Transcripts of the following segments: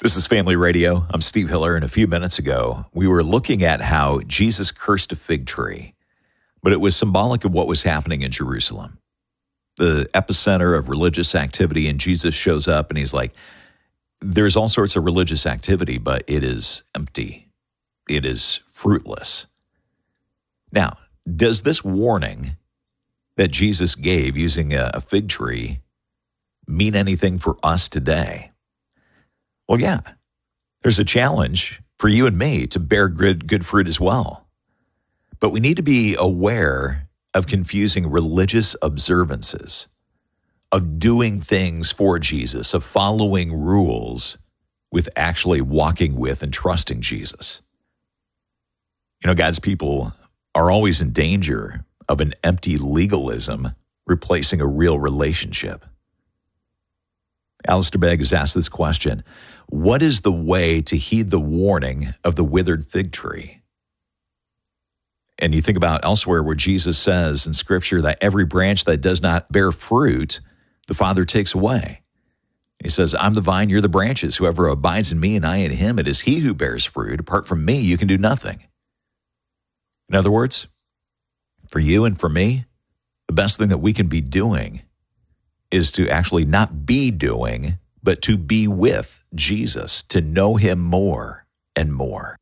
This is Family Radio. I'm Steve Hiller, and a few minutes ago, we were looking at how Jesus cursed a fig tree, but it was symbolic of what was happening in Jerusalem, the epicenter of religious activity, and Jesus shows up and he's like, there's all sorts of religious activity, but it is empty. It is fruitless. Now, does this warning that Jesus gave using a fig tree mean anything for us today? Well, yeah. There's a challenge for you and me to bear good fruit as well. But we need to be aware of confusing religious observances, of doing things for Jesus, of following rules with actually walking with and trusting Jesus. You know, God's people are always in danger of an empty legalism replacing a real relationship. Alistair Begg has asked this question: what is the way to heed the warning of the withered fig tree? And you think about elsewhere where Jesus says in Scripture that every branch that does not bear fruit, the Father takes away. He says, I'm the vine, you're the branches. Whoever abides in me and I in him, it is he who bears fruit. Apart from me, you can do nothing. In other words, for you and for me, the best thing that we can be doing is to actually not be doing, but to be with Jesus, to know him more and more.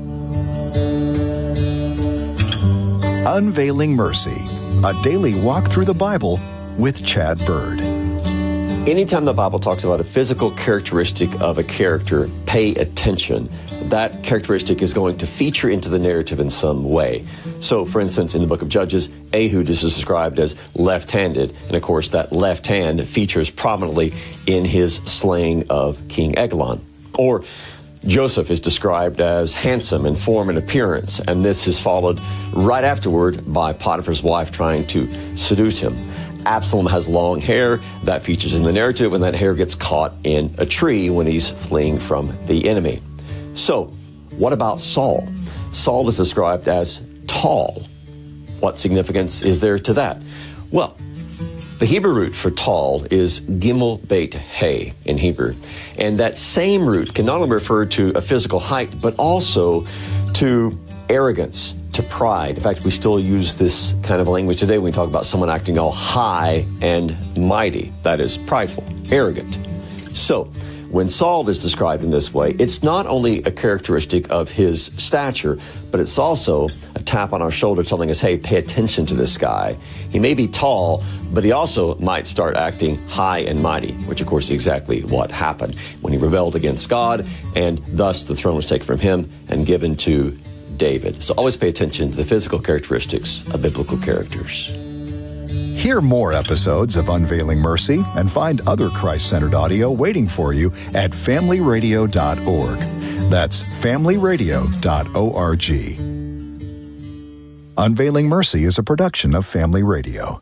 Unveiling Mercy, a daily walk through the Bible with Chad Bird. Anytime the Bible talks about a physical characteristic of a character, pay attention. That characteristic is going to feature into the narrative in some way. So, for instance, in the book of Judges, Ehud is described as left-handed, and of course that left hand features prominently in his slaying of King Eglon. Or Joseph is described as handsome in form and appearance, and this is followed right afterward by Potiphar's wife trying to seduce him. Absalom has long hair. That features in the narrative, and that hair gets caught in a tree when he's fleeing from the enemy. So, what about Saul? Saul is described as tall. What significance is there to that? Well, the Hebrew root for tall is gimel beit hey in Hebrew. And that same root can not only refer to a physical height, but also to arrogance, to pride. In fact, we still use this kind of language today when we talk about someone acting all high and mighty. That is prideful, arrogant. So, when Saul is described in this way, it's not only a characteristic of his stature, but it's also a tap on our shoulder telling us, hey, pay attention to this guy. He may be tall, but he also might start acting high and mighty, which of course is exactly what happened when he rebelled against God, and thus the throne was taken from him and given to David. So always pay attention to the physical characteristics of biblical characters. Hear more episodes of Unveiling Mercy and find other Christ-centered audio waiting for you at familyradio.org. That's familyradio.org. Unveiling Mercy is a production of Family Radio.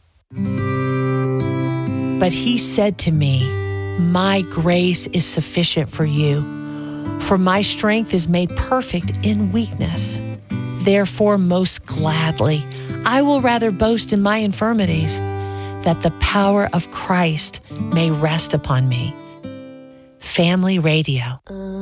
But he said to me, my grace is sufficient for you, for my strength is made perfect in weakness. Therefore, most gladly, I will rather boast in my infirmities, that the power of Christ may rest upon me. Family Radio.